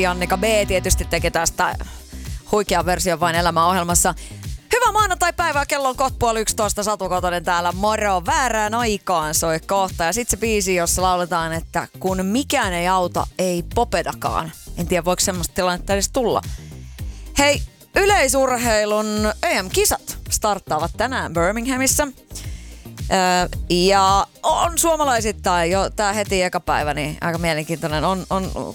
Annika B tietysti teki tästä huikean version Vain elämä-ohjelmassa. Hyvää maanantai-päivää, kello on 10:30, Satu Kotonen täällä, moro, väärään aikaan soi kohta. Ja sit se biisi, jossa lauletaan, että kun mikään ei auta, ei popedakaan. En tiedä, voiko semmoista tilannetta edes tulla. Hei, yleisurheilun EM-kisat starttaavat tänään Birminghamissa. Ja on suomalaisittain jo tää heti eka päivä, niin aika mielenkiintoinen. On